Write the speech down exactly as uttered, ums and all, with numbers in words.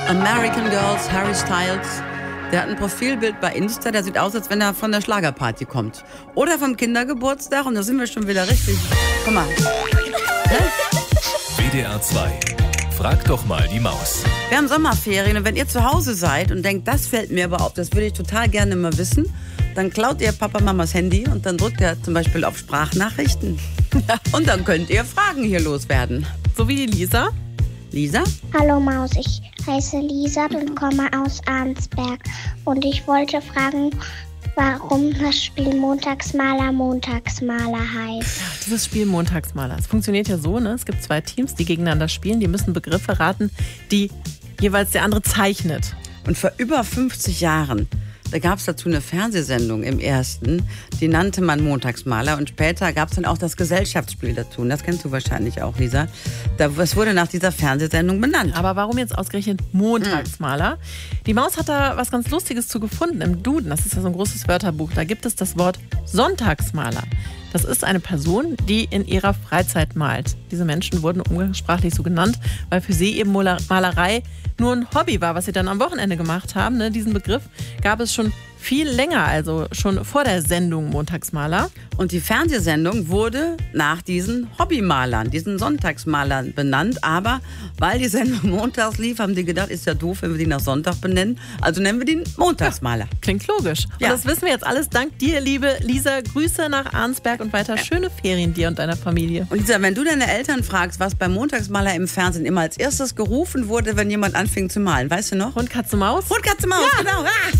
American Girls, Harry Styles. Der hat ein Profilbild bei Insta, der sieht aus, als wenn er von der Schlagerparty kommt. Oder vom Kindergeburtstag und da sind wir schon wieder richtig... Guck mal. W D R zwei. Frag doch mal die Maus. Wir haben Sommerferien und wenn ihr zu Hause seid und denkt, das fällt mir aber auf, das würde ich total gerne mal wissen, dann klaut ihr Papa Mamas Handy und dann drückt ihr zum Beispiel auf Sprachnachrichten. Und dann könnt ihr Fragen hier loswerden. So wie die Lisa. Lisa? Hallo Maus, ich heiße Lisa und komme aus Arnsberg. Und ich wollte fragen, warum das Spiel Montagsmaler Montagsmaler heißt. Dieses Spiel Montagsmaler. Es funktioniert ja so, ne? Es gibt zwei Teams, die gegeneinander spielen. Die müssen Begriffe raten, die jeweils der andere zeichnet. Und vor über fünfzig Jahren, da gab es dazu eine Fernsehsendung im ersten, die nannte man Montagsmaler und später gab es dann auch das Gesellschaftsspiel dazu. Und das kennst du wahrscheinlich auch, Lisa. Das wurde nach dieser Fernsehsendung benannt. Aber warum jetzt ausgerechnet Montagsmaler? Die Maus hat da was ganz Lustiges zu gefunden im Duden. Das ist ja so ein großes Wörterbuch. Da gibt es das Wort Sonntagsmaler. Das ist eine Person, die in ihrer Freizeit malt. Diese Menschen wurden umgangssprachlich so genannt, weil für sie eben Malerei nur ein Hobby war, was sie dann am Wochenende gemacht haben. Ne? Diesen Begriff gab es schon viel länger, also schon vor der Sendung Montagsmaler. Und die Fernsehsendung wurde nach diesen Hobbymalern, diesen Sonntagsmalern benannt. Aber weil die Sendung montags lief, haben die gedacht, ist ja doof, wenn wir die nach Sonntag benennen. Also nennen wir den Montagsmaler. Ja, klingt logisch. Und ja. Das wissen wir jetzt alles dank dir, liebe Lisa. Grüße nach Arnsberg und weiter ja. schöne Ferien dir und deiner Familie. Und Lisa, wenn du deine Eltern fragst, was beim Montagsmaler im Fernsehen immer als erstes gerufen wurde, wenn jemand anfing zu malen, weißt du noch? Hund, Katze, Maus? Hund, Katze, Maus, ja. Genau. Ah.